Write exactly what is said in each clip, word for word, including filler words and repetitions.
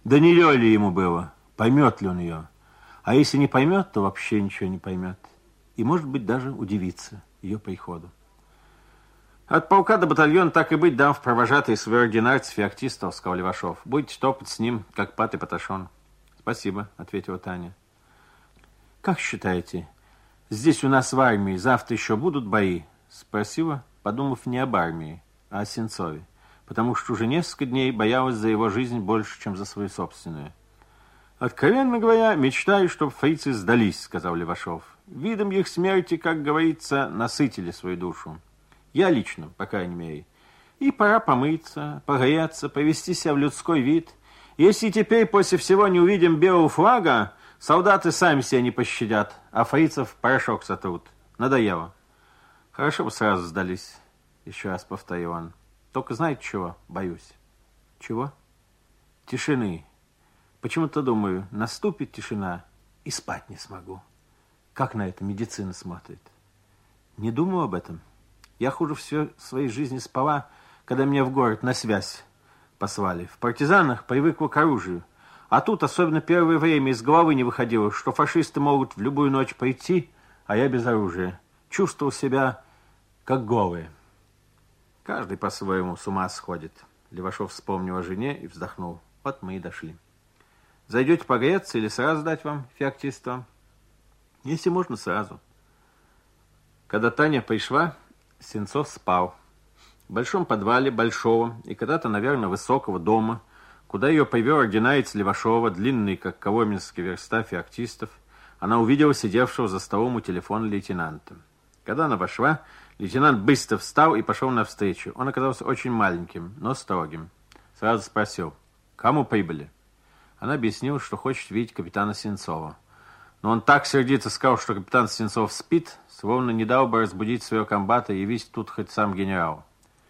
Да не ли ему было, поймет ли он ее. А если не поймет, то вообще ничего не поймет. И, может быть, даже удивится ее приходу. От полка до батальона, так и быть, дам в провожатые свой ординарец феоктистов, сказал Левашов. Будете топать с ним, как пат и паташон. Спасибо, ответила Таня. Как считаете, здесь у нас в армии завтра еще будут бои? Спросила, подумав не об армии, а о Сенцове. Потому что уже несколько дней боялась за его жизнь больше, чем за свою собственную. Откровенно говоря, мечтаю, чтобы фрицы сдались, сказал Левашов. Видом их смерти, как говорится, насытили свою душу. Я лично, по крайней мере. И пора помыться, погреться, повести себя в людской вид. Если теперь после всего не увидим белого флага, солдаты сами себя не пощадят, а фрицев порошок сотрут. Надоело. Хорошо бы сразу сдались, еще раз повторил он. Только знаете чего? Боюсь. Чего? Тишины. Почему-то думаю, наступит тишина, и спать не смогу. Как на это медицина смотрит? Не думаю об этом. Я хуже всего в своей жизни спала, когда меня в город на связь послали. В партизанах привыкла к оружию. А тут, особенно первое время, из головы не выходило, что фашисты могут в любую ночь прийти, а я без оружия. Чувствовал себя как голый. Каждый по-своему с ума сходит. Левашов вспомнил о жене и вздохнул. Вот мы и дошли. Зайдете погреться или сразу дать вам феоктиста? Если можно, сразу. Когда Таня пришла, Сенцов спал. В большом подвале большого и когда-то, наверное, высокого дома, куда ее привел ординарец Левашова, длинный, как коломенский верста феоктистов, она увидела сидевшего за столом у телефона лейтенанта. Когда она вошла, лейтенант быстро встал и пошел навстречу. Он оказался очень маленьким, но строгим. Сразу спросил, кому прибыли? Она объяснила, что хочет видеть капитана Сенцова. Но он так сердито сказал, что капитан Сенцов спит, словно не дал бы разбудить своего комбата и явить тут хоть сам генерал.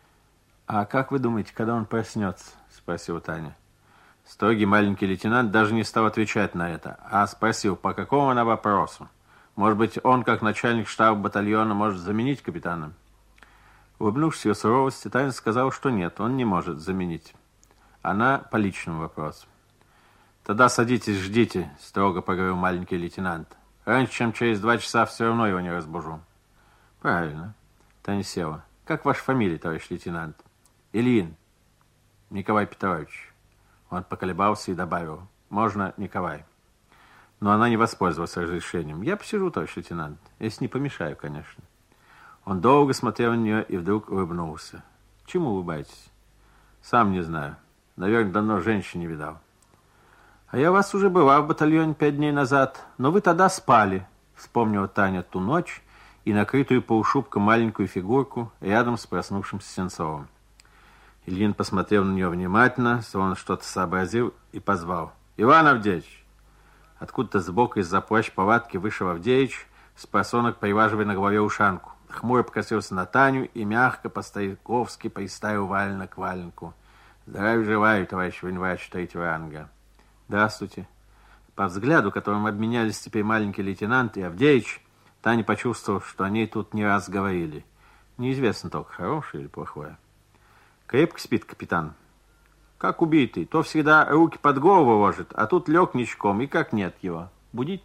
«А как вы думаете, когда он проснется?» – спросила Таня. Строгий маленький лейтенант даже не стал отвечать на это, а спросил, по какому она вопросу. Может быть, он, как начальник штаба батальона, может заменить капитана? Улыбнувшись ее суровости, Таня сказала, что нет, он не может заменить. Она по личному вопросу. «Тогда садитесь, ждите», — строго проговорил маленький лейтенант. «Раньше, чем через два часа, все равно его не разбужу». «Правильно». Таня села. «Как ваша фамилия, товарищ лейтенант?» «Ильин. Николай Петрович». Он поколебался и добавил. «Можно, Николай». Но она не воспользовалась разрешением. «Я посижу, товарищ лейтенант, если не помешаю, конечно». Он долго смотрел на нее и вдруг улыбнулся. «Чему улыбаетесь?» «Сам не знаю. Наверное, давно женщин не видал». «А я у вас уже была в батальоне пять дней назад, но вы тогда спали», — вспомнила Таня ту ночь и накрытую полушубком маленькую фигурку рядом с проснувшимся Сенцовым. Ильин посмотрел на нее внимательно, словно что-то сообразил, и позвал. «Иван Авдеевич!» Откуда-то сбоку из-за плащ палатки вышел Авдеевич, с просонок приваживая на голове ушанку. Хмуро покосился на Таню и мягко по-стариковски приставил валено к валенку. «Здравия желаю, товарищ военврач третьего ранга». «Здравствуйте». По взгляду, которым обменялись теперь маленький лейтенант и Авдеевич, Таня почувствовала, что о ней тут не раз говорили. Неизвестно только, хорошее или плохое. «Крепко спит капитан?» «Как убитый. То всегда руки под голову ложит, а тут лег ничком, и как нет его. Будить?»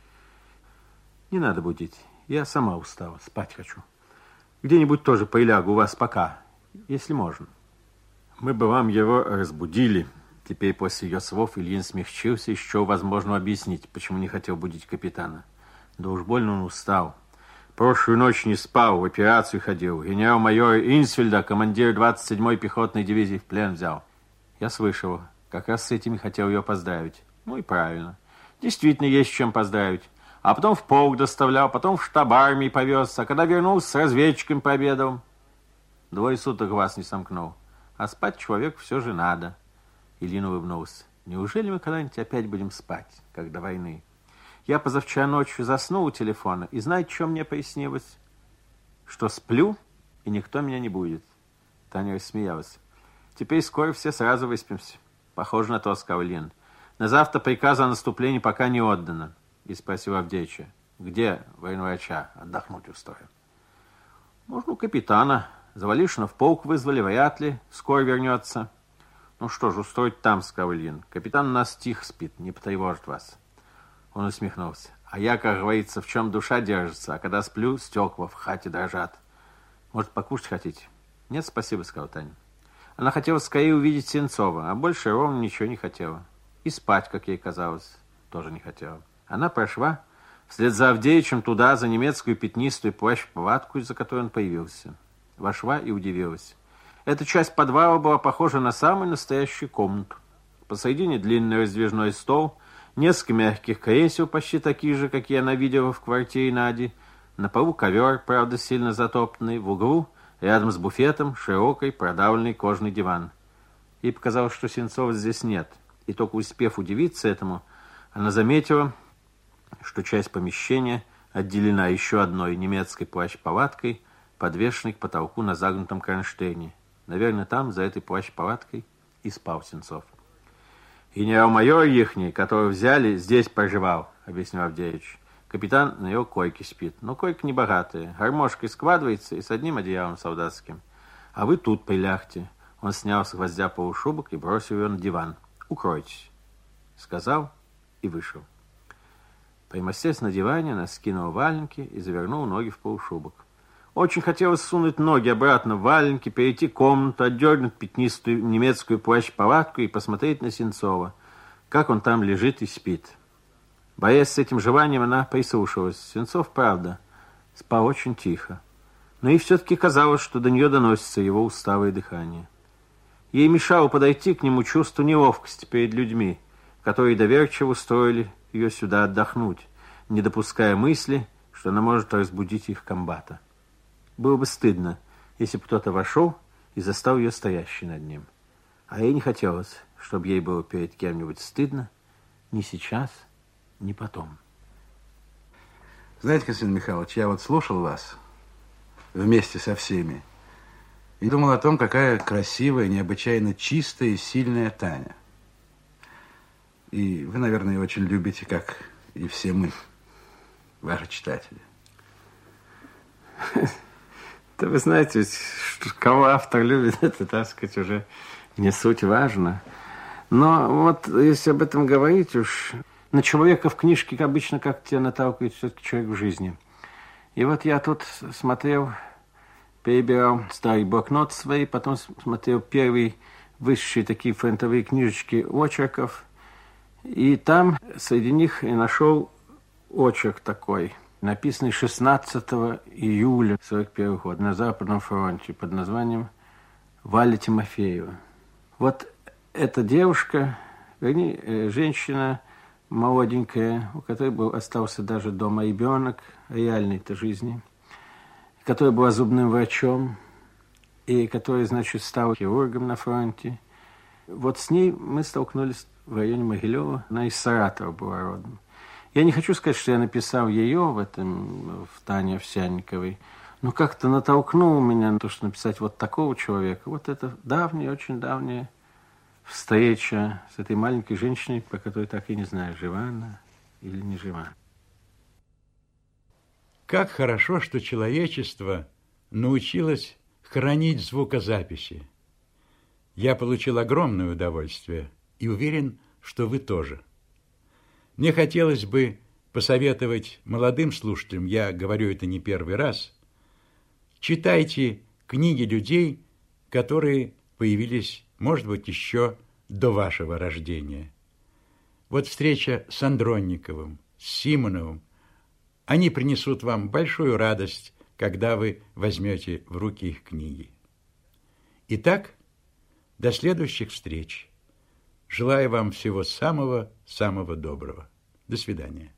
«Не надо будить. Я сама устала, спать хочу. Где-нибудь тоже прилягу у вас пока, если можно». «Мы бы вам его разбудили». Теперь после ее слов Ильин смягчился и счел возможно объяснить, почему не хотел будить капитана. Да уж больно он устал. Прошлую ночь не спал, в операцию ходил. Генерал-майор Инсфельда, командир двадцать седьмой пехотной дивизии, в плен взял. Я слышал, как раз с этими хотел ее поздравить. Ну и правильно. Действительно есть чем поздравить. А потом в полк доставлял, потом в штаб армии повез, а когда вернулся, с разведчиком пообедал. Двое суток глаз не сомкнул. А спать человеку все же надо. Ильин улыбнулся. Неужели мы когда-нибудь опять будем спать, как до войны? Я позавчера ночью заснул у телефона, и знаете, что мне приснилось? Что сплю, и никто меня не будет. Таня рассмеялась. Теперь скоро все сразу выспимся. Похоже на то, сказал Ильин. На завтра приказа о наступлении пока не отдано. И спросил Авдеича. Где военврача отдохнуть устроим? Можно у капитана. Завалишина в полк вызвали, вряд ли. Скоро вернется. Ну что ж, устроить там, сказал Ильин. Капитан у нас тихо спит, не потревожит вас. Он усмехнулся. А я, как говорится, в чем душа держится, а когда сплю, стекла в хате дрожат. Может, покушать хотите? Нет, спасибо, сказала Таня. Она хотела скорее увидеть Сенцова, а больше ровно ничего не хотела. И спать, как ей казалось, тоже не хотела. Она прошла вслед за Авдеичем туда, за немецкую пятнистую плащ-палатку, из-за которой он появился. Вошла и удивилась. Эта часть подвала была похожа на самую настоящую комнату. Посредине длинный раздвижной стол, несколько мягких кресел, почти такие же, какие она видела в квартире Нади. На полу ковер, правда, сильно затоптанный. В углу, рядом с буфетом, широкий продавленный кожаный диван. Ей показалось, что Сенцова здесь нет. И только успев удивиться этому, она заметила, что часть помещения отделена еще одной немецкой плащ-палаткой, подвешенной к потолку на загнутом кронштейне. Наверное, там, за этой плащ-палаткой, и спал Сенцов. Генерал-майор ихний, которого взяли, здесь проживал, объяснил Авдеевич. Капитан на его койке спит. Но койка небогатая, гармошкой складывается и с одним одеялом солдатским. А вы тут прилягте. Он снял с гвоздя полушубок и бросил ее на диван. Укройтесь, сказал и вышел. Примостясь на диване, она скинула валенки и завернула ноги в полушубок. Очень хотелось сунуть ноги обратно в валенки, перейти комнату, отдернуть пятнистую немецкую плащ-палатку и посмотреть на Сенцова, как он там лежит и спит. Боясь с этим желанием, она прислушалась. Сенцов, правда, спал очень тихо. Но ей все-таки казалось, что до нее доносится его усталое дыхание. Ей мешало подойти к нему чувство неловкости перед людьми, которые доверчиво устроили ее сюда отдохнуть, не допуская мысли, что она может разбудить их комбата. Было бы стыдно, если бы кто-то вошел и застал ее стоящей над ним. А ей не хотелось, чтобы ей было перед кем-нибудь стыдно ни сейчас, ни потом. Знаете, Константин Михайлович, я вот слушал вас вместе со всеми и думал о том, какая красивая, необычайно чистая и сильная Таня. И вы, наверное, ее очень любите, как и все мы, ваши читатели. Да вы знаете, что, кого автор любит, это, так сказать, уже не суть важно. Но вот если об этом говорить уж, на человека в книжке обычно как тебя наталкивает все-таки человек в жизни. И вот я тут смотрел, перебирал старый блокнот свои, потом смотрел первые высшие такие фронтовые книжечки очерков, и там среди них и нашел очерк такой, написанный шестнадцатого июля сорок первого года на Западном фронте под названием «Валя Тимофеева». Вот эта девушка, вернее, женщина молоденькая, у которой был, остался даже дома ребенок реальной-то жизни, которая была зубным врачом и которая, значит, стала хирургом на фронте. Вот с ней мы столкнулись в районе Могилева. Она из Саратова была родом. Я не хочу сказать, что я написал ее в этом, в Тане Овсянниковой, но как-то натолкнул меня на то, что написать вот такого человека. Вот это давняя, очень давняя встреча с этой маленькой женщиной, про которую так и не знаю, жива она или не жива. Как хорошо, что человечество научилось хранить звукозаписи. Я получил огромное удовольствие и уверен, что вы тоже. Мне хотелось бы посоветовать молодым слушателям, я говорю это не первый раз, читайте книги людей, которые появились, может быть, еще до вашего рождения. Вот встреча с Андронниковым, с Симоновым, они принесут вам большую радость, когда вы возьмете в руки их книги. Итак, до следующих встреч. Желаю вам всего самого-самого доброго. До свидания.